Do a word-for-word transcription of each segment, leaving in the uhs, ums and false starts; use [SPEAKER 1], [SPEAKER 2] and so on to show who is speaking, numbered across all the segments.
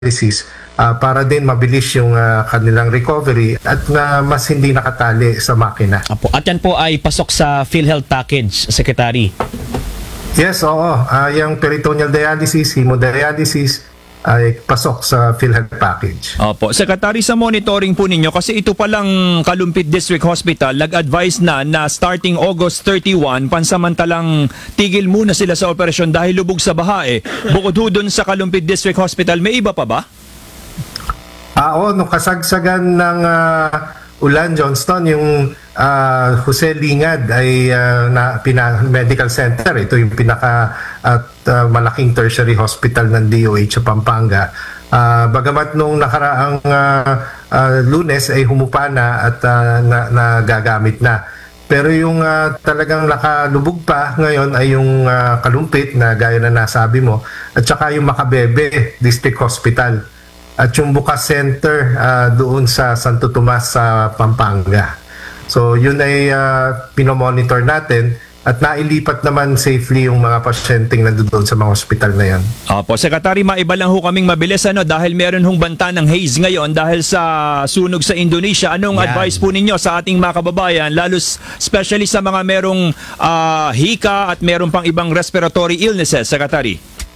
[SPEAKER 1] dialysis uh, para din mabilis yung uh, kanilang recovery at na mas hindi nakatali sa makina.
[SPEAKER 2] Apo. At yan po ay pasok sa PhilHealth package, Secretary.
[SPEAKER 1] Yes, oo. Uh, yung peritoneal dialysis, hemodialysis ay pasok sa PhilHealth package.
[SPEAKER 2] Opo. Secretary, sa monitoring po ninyo, kasi ito palang Kalumpit District Hospital, nag-advise na na starting August thirty-first, pansamantalang tigil muna sila sa operasyon dahil lubog sa baha eh. Bukod ho dun sa Kalumpit District Hospital, may iba pa ba?
[SPEAKER 1] Ah, oo, nung kasagsagan ng uh, ulan, Johnston, yung uh, Jose Lingad ay uh, na pina medical center. Ito yung pinaka at uh, malaking tertiary hospital ng D O H sa Pampanga. Uh, bagamat nung nakaraang uh, uh, Lunes ay humupa na at uh, na, nagagamit na. Pero yung uh, talagang nakalubog pa ngayon ay yung uh, Kalumpit na gaya na nasabi mo at saka yung Macabebe District Hospital. At yung Bukas Center uh, doon sa Santo Tomas sa Pampanga. So yun ay uh, pinomonitor natin at nailipat naman safely yung mga pasyenteng nandoon sa mga hospital na yan.
[SPEAKER 2] Opo, Secretary, maiba lang ho kaming mabilis ano, dahil meron hong banta ng haze ngayon dahil sa sunog sa Indonesia. Anong yan advice po ninyo sa ating mga kababayan, lalo especially sa mga merong uh, hika at meron pang ibang respiratory illnesses, Secretary?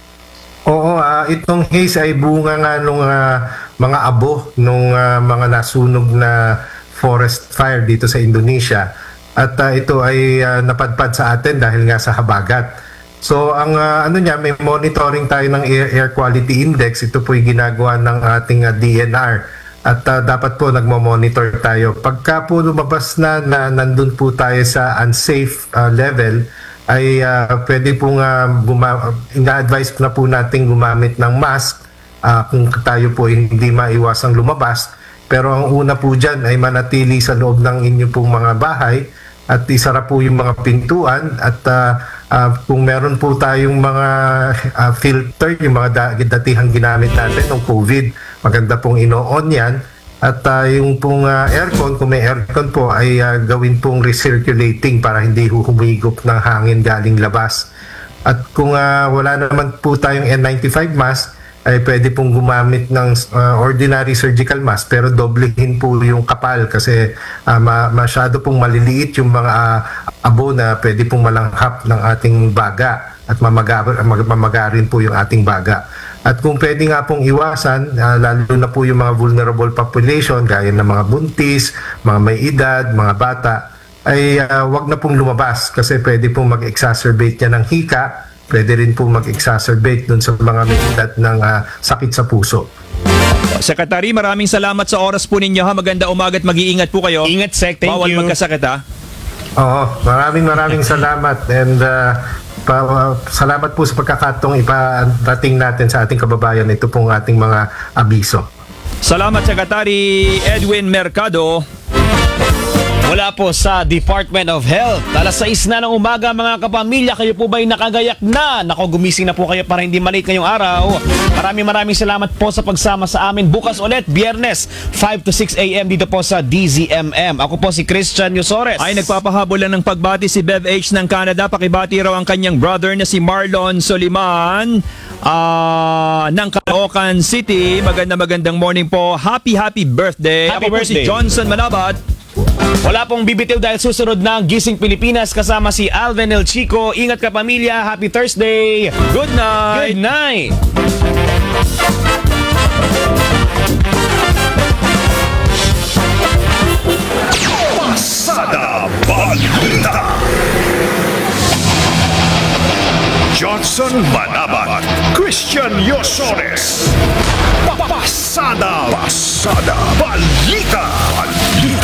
[SPEAKER 1] Oo, uh, itong haze ay bunga nga nung uh, mga abo nung uh, mga nasunog na forest fire dito sa Indonesia. At uh, ito ay uh, napadpad sa atin dahil nga sa habagat. So ang uh, ano niya, may monitoring tayo ng air, air quality index. Ito po ay ginagawa ng ating uh, D N R. At uh, dapat po nagmo-monitor tayo. Pagka po lumabas na, na nandun po tayo sa unsafe uh, level, ay uh, pwede pong uh, ina-advise na po natin gumamit ng mask uh, kung tayo po hindi maiwasang lumabas. Pero ang una po dyan ay manatili sa loob ng inyo pong mga bahay at isara po yung mga pintuan at uh, uh, kung meron po tayong mga uh, filter, yung mga da- datihang ginamit natin ng COVID, maganda pong ino-on yan. At uh, yung pong uh, aircon, kung may aircon po, ay uh, gawin pong recirculating para hindi humigop ng hangin galing labas. At kung uh, wala naman po tayong N ninety-five mask, ay pwede pong gumamit ng uh, ordinary surgical mask pero doblehin po yung kapal kasi uh, ma- masyado pong maliliit yung mga uh, abo na pwede pong malanghap ng ating baga at mamaga, mamaga rin po yung ating baga. At kung pwede nga pong iwasan, uh, lalo na po yung mga vulnerable population, gaya ng mga buntis, mga may edad, mga bata, ay uh, wag na pong lumabas kasi pwede pong mag-exacerbate yan ng hika, pwede rin pong mag-exacerbate dun sa mga may edad ng uh, sakit sa puso.
[SPEAKER 2] Secretary, maraming salamat sa oras po ninyo ha. Maganda umaga at mag-iingat po kayo.
[SPEAKER 3] Ingat, Sec. Thank
[SPEAKER 2] Bawal
[SPEAKER 3] you.
[SPEAKER 2] magkasakit ha.
[SPEAKER 1] Oo, maraming maraming salamat and uh, pa, uh, salamat po sa pagkakataong iparating natin sa ating kababayan ito pong ating mga abiso.
[SPEAKER 2] Salamat, Secretary Edwin Mercado.
[SPEAKER 3] Mula po sa Department of Health. Alas sais na ng umaga mga kapamilya. Kayo po ba'y nakagayak na? Nako, gumising na po kayo para hindi malate ngayong araw. Maraming maraming salamat po sa pagsama sa amin. Bukas ulit, Biyernes, five to six a.m. dito po sa D Z M M. Ako po si Christian Yusores.
[SPEAKER 2] Ay, nagpapahabol lang ng pagbati si Bev H ng Canada. Pakibati raw ang kanyang brother na si Marlon Soliman uh, ng Caloocan City. Maganda magandang morning po. Happy happy birthday.
[SPEAKER 3] Happy
[SPEAKER 2] Ako po si
[SPEAKER 3] birthday.
[SPEAKER 2] Johnson Manabat.
[SPEAKER 3] Wala pong bibitiw dahil susunod ng Gising Pilipinas kasama si Alvin El Chico. Ingat ka pamilya. Happy Thursday.
[SPEAKER 2] Good night.
[SPEAKER 3] Good night.
[SPEAKER 4] Pasada Balita. Johnson Manabat, Christian Yosores. Pasada Pasada Balita. Balita.